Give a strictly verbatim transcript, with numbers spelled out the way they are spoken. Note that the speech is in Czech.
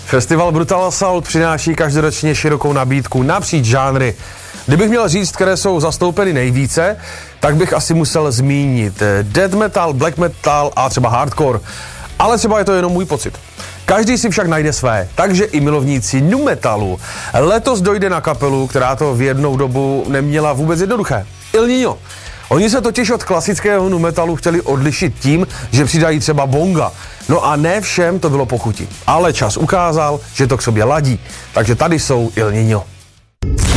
Festival Brutal Assault přináší každoročně širokou nabídku napříč žánry. Kdybych měl říct, které jsou zastoupeny nejvíce, tak bych asi musel zmínit death metal, black metal a třeba hardcore. Ale třeba je to jenom můj pocit. Každý si však najde své, takže i milovníci nu metalu letos dojde na kapelu, která to v jednou dobu neměla vůbec jednoduché. Il Niño. Oni se totiž od klasického nu metalu chtěli odlišit tím, že přidají třeba bonga. No a ne všem to bylo po chuti. Ale čas ukázal, že to k sobě ladí. Takže tady jsou Il Niño.